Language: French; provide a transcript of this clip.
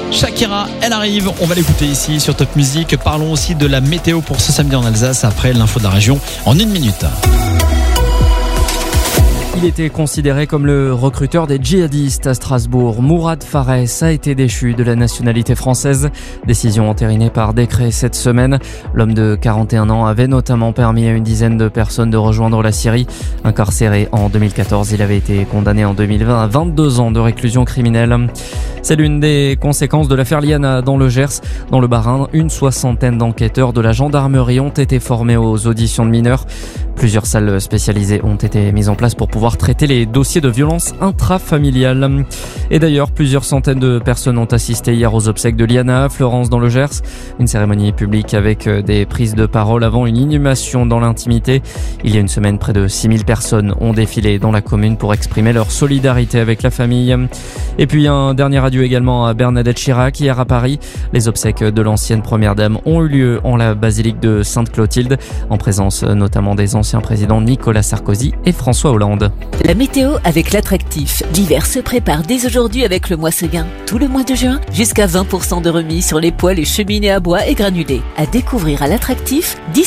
Shakira, elle arrive, on va l'écouter ici sur Top Music. Parlons aussi de la météo pour ce samedi en Alsace après l'info de la région en 1 minute. Il était considéré comme le recruteur des djihadistes à Strasbourg. Mourad Fares a été déchu de la nationalité française. Décision entérinée par décret cette semaine. L'homme de 41 ans avait notamment permis à une dizaine de personnes de rejoindre la Syrie. Incarcéré en 2014, il avait été condamné en 2020 à 22 ans de réclusion criminelle. C'est l'une des conséquences de l'affaire Liana dans le Gers. Dans le Bas-Rhin, une soixantaine d'enquêteurs de la gendarmerie ont été formés aux auditions de mineurs. Plusieurs salles spécialisées ont été mises en place pour pouvoir traiter les dossiers de violence intrafamiliales. Et d'ailleurs, plusieurs centaines de personnes ont assisté hier aux obsèques de Liana à Fleurance dans le Gers. Une cérémonie publique avec des prises de parole avant une inhumation dans l'intimité. Il y a une semaine, près de 6000 personnes ont défilé dans la commune pour exprimer leur solidarité avec la famille. Et puis un dernier adieu également à Bernadette Chirac hier à Paris. Les obsèques de l'ancienne première dame ont eu lieu en la basilique de Sainte-Clotilde, en présence notamment des anciens présidents Nicolas Sarkozy et François Hollande. La météo avec l'Attractif. L'hiver se prépare dès aujourd'hui avec le mois Seguin. Tout le mois de juin, jusqu'à 20% de remise sur les poêles et cheminées à bois et granulés. À découvrir à l'Attractif d'ici